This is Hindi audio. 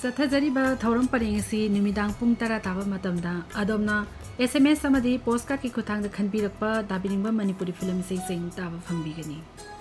चथजरीबा थौरम परेंग असि नुमिदांग पुंग तरा ताबा मतमदा अदोमना SMS अमदी पोस्टकार्ड की खुथांग खनबिरकपा दाबिनिंगबा मणिपुरी फिल्म इसै सें ताबा फंगबिगनी।